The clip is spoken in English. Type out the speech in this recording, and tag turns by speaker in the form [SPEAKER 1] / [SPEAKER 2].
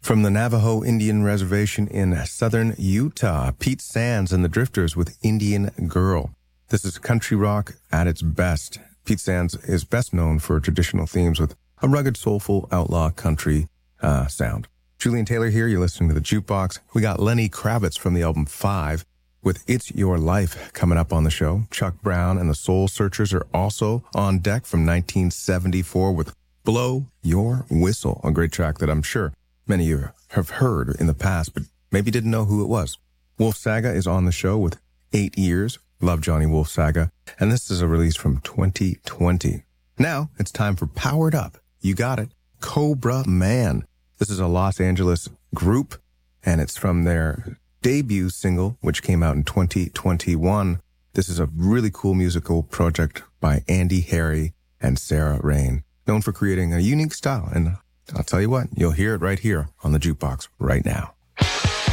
[SPEAKER 1] From the Navajo Indian Reservation in southern Utah, Pete Sands and the Drifters with Indian Girl. This is country rock at its best. Pete Sands is best known for traditional themes with a rugged, soulful, outlaw country sound. Julian Taylor here. You're listening to The Jukebox. We got Lenny Kravitz from the album 5 with It's Your Life coming up on the show. Chuck Brown and the Soul Searchers are also on deck from 1974 with Blow Your Whistle, a great track that I'm sure many of you have heard in the past, but maybe didn't know who it was. Wolf Saga is on the show with 8 Years. Love Johnny Wolf Saga. And this is a release from 2020. Now it's time for Powered Up. You got it. Cobra Man. This is a Los Angeles group, and it's from their debut single, which came out in 2021. This is a really cool musical project by Andy Harry and Sarah Rain, known for creating a unique style. And I'll tell you what, you'll hear it right here on The Jukebox right now.